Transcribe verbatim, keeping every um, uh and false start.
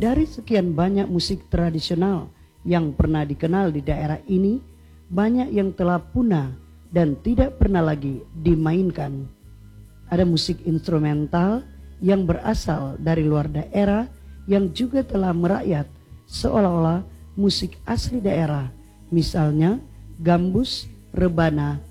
Dari sekian banyak musik tradisional yang pernah dikenal di daerah ini, banyak yang telah punah dan tidak pernah lagi dimainkan. Ada musik instrumental yang berasal dari luar daerah yang juga telah merakyat seolah-olah musik asli daerah, misalnya gambus, rebana,